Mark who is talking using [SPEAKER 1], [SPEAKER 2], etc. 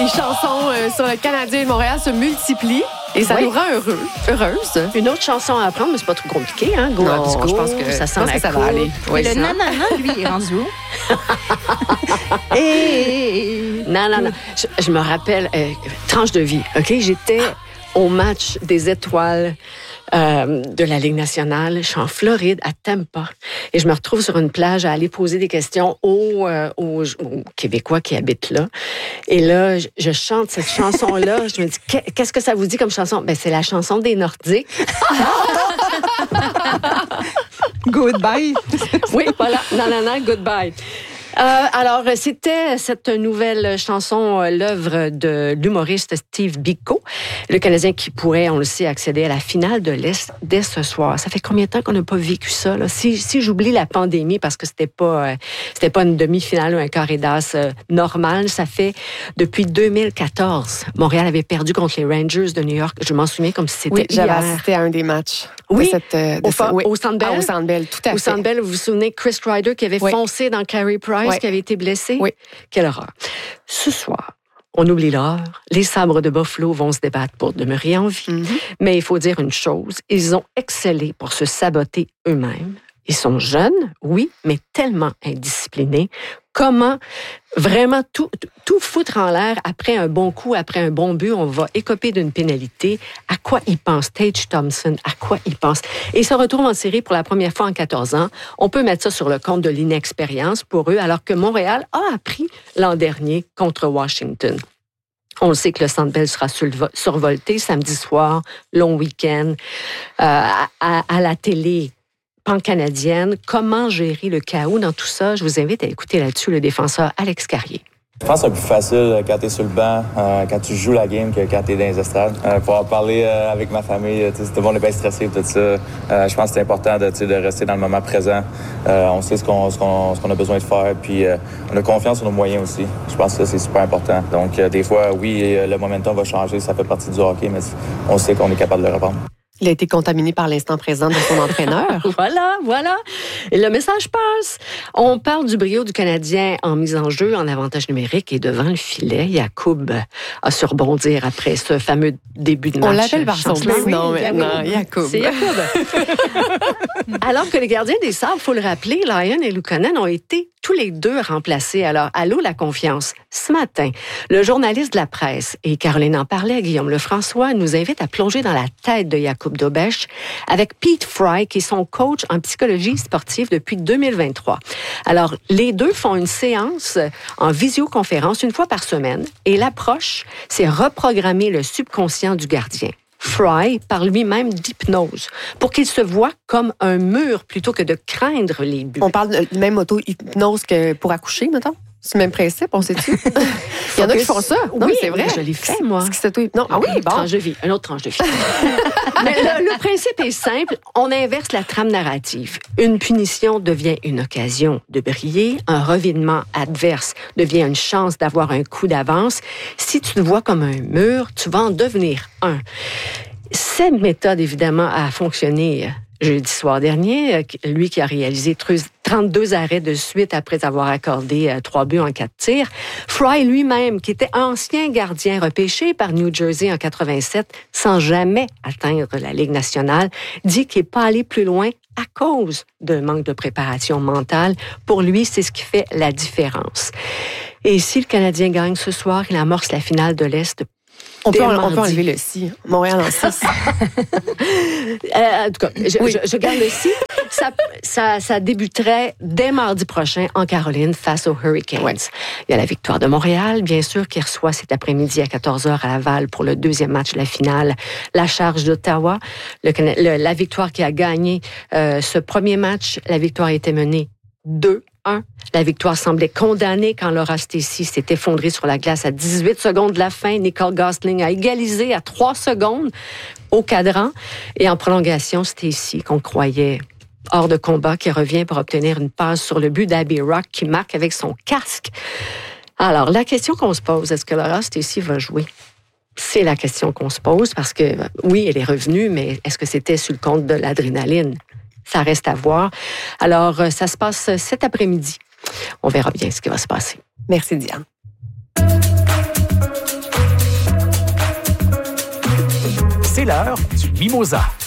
[SPEAKER 1] les chansons sur le Canadien de Montréal se multiplient. Et ça nous rend heureuse.
[SPEAKER 2] Une autre chanson à apprendre, mais c'est pas trop compliqué, hein? Go,
[SPEAKER 1] non,
[SPEAKER 2] Habs, go.
[SPEAKER 1] Je pense que ça va aller.
[SPEAKER 3] Oui, le nanana, lui, est rendu où?
[SPEAKER 2] Non. Je me rappelle, tranche de vie, OK? J'étais au match des étoiles de la Ligue nationale. Je suis en Floride, à Tampa. Et je me retrouve sur une plage à aller poser des questions aux Québécois qui habitent là. Et là, je chante cette chanson-là. Je me dis, qu'est-ce que ça vous dit comme chanson? Ben, c'est la chanson des Nordiques.
[SPEAKER 1] Goodbye.
[SPEAKER 2] Oui, voilà. Non, goodbye. Alors, c'était cette nouvelle chanson, l'œuvre de l'humoriste Steve Biko, le Canadien qui pourrait, on le sait, accéder à la finale de l'Est dès ce soir. Ça fait combien de temps qu'on n'a pas vécu ça, là? Si j'oublie la pandémie, parce que c'était pas une demi-finale ou un carré d'as normal, ça fait depuis 2014. Montréal avait perdu contre les Rangers de New York. Je m'en souviens comme si c'était hier.
[SPEAKER 1] J'avais assisté à un des matchs.
[SPEAKER 2] Oui,
[SPEAKER 1] au
[SPEAKER 2] Centre Bell.
[SPEAKER 1] Au Centre Bell, tout à fait.
[SPEAKER 2] Au Centre Bell, vous vous souvenez, Chris Kreider qui avait foncé dans Carey Price, qui avait été blessé?
[SPEAKER 1] Oui.
[SPEAKER 2] Quelle horreur. Ce soir, on oublie l'heure. Les Sabres de Buffalo vont se débattre pour demeurer en vie. Mm-hmm. Mais il faut dire une chose, ils ont excellé pour se saboter eux-mêmes. Ils sont jeunes, oui, mais tellement indisciplinés. Comment vraiment tout foutre en l'air après un bon coup, après un bon but, on va écoper d'une pénalité. À quoi ils pensent? Tage Thompson, à quoi ils pensent? Et ils se retrouvent en série pour la première fois en 14 ans. On peut mettre ça sur le compte de l'inexpérience pour eux, alors que Montréal a appris l'an dernier contre Washington. On le sait que le Centre Bell sera survolté samedi soir, long week-end, à la télé pan-canadienne. Comment gérer le chaos dans tout ça? Je vous invite à écouter là-dessus le défenseur Alex Carrier.
[SPEAKER 4] Je pense que c'est plus facile quand tu es sur le banc, quand tu joues la game, que quand tu es dans les estrades. Pouvoir parler avec ma famille, tout le monde est bien stressé, tout ça. Je pense que c'est important de rester dans le moment présent. On sait ce qu'on a besoin de faire, puis on a confiance en nos moyens aussi. Je pense que ça, c'est super important. Donc, des fois, oui, le momentum va changer, ça fait partie du hockey, mais on sait qu'on est capable de le reprendre.
[SPEAKER 1] Il a été contaminé par l'instant présent de son entraîneur.
[SPEAKER 2] Voilà. Et le message passe. On parle du brio du Canadien en mise en jeu, en avantage numérique et devant le filet. Yacoub a su rebondir après ce fameux début de match.
[SPEAKER 1] On l'appelle par son nom maintenant, Yacoub.
[SPEAKER 2] C'est Yacoub. Alors que les gardiens des Sabres, il faut le rappeler, Lyon et Luukkonen ont été tous les deux remplacés. Alors, allô la confiance. Ce matin, le journaliste de la presse, et Caroline en parlait, Guillaume Lefrançois, nous invite à plonger dans la tête de Yacoub Dobeš avec Pete Fry, qui est son coach en psychologie sportive depuis 2023. Alors, les deux font une séance en visioconférence une fois par semaine et l'approche, c'est reprogrammer le subconscient du gardien. Fry parle lui-même d'hypnose pour qu'il se voit comme un mur plutôt que de craindre les buts.
[SPEAKER 1] On parle de même auto-hypnose que pour accoucher, mettons? C'est le même principe, on sait-tu? Il y en a qui font ça. Non,
[SPEAKER 2] oui,
[SPEAKER 1] c'est vrai.
[SPEAKER 2] Je l'ai fait, moi.
[SPEAKER 1] Non. Ah oui, bon.
[SPEAKER 2] Une autre tranche de vie. Mais le principe est simple. On inverse la trame narrative. Une punition devient une occasion de briller. Un revirement adverse devient une chance d'avoir un coup d'avance. Si tu te vois comme un mur, tu vas en devenir un. Cette méthode, évidemment, a fonctionné jeudi soir dernier, lui qui a réalisé 32 arrêts de suite après avoir accordé 3 buts en 4 tirs. Fry lui-même, qui était ancien gardien repêché par New Jersey en 87, sans jamais atteindre la Ligue nationale, dit qu'il n'est pas allé plus loin à cause d'un manque de préparation mentale. Pour lui, c'est ce qui fait la différence. Et si le Canadien gagne ce soir, il amorce la finale de l'Est.
[SPEAKER 1] On peut enlever le si. Montréal en 6.
[SPEAKER 2] En tout cas, je garde le si. Ça débuterait dès mardi prochain en Caroline face aux Hurricanes. Ouais. Il y a la victoire de Montréal, bien sûr, qui reçoit cet après-midi à 14h à Laval pour le deuxième match de la finale. La charge d'Ottawa, la victoire qui a gagné ce premier match, la victoire a été menée 2-1. La victoire semblait condamnée quand Laura Stacey s'est effondrée sur la glace à 18 secondes de la fin. Nicole Gosling a égalisé à 3 secondes au cadran. Et en prolongation, Stacey, qu'on croyait hors de combat, qui revient pour obtenir une passe sur le but d'Abby Rock, qui marque avec son casque. Alors, la question qu'on se pose, est-ce que Laura Stacey va jouer? C'est la question qu'on se pose parce que, oui, elle est revenue, mais est-ce que c'était sur le compte de l'adrénaline? Ça reste à voir. Alors, ça se passe cet après-midi. On verra bien ce qui va se passer.
[SPEAKER 1] Merci, Diane.
[SPEAKER 5] C'est l'heure du Mimosa.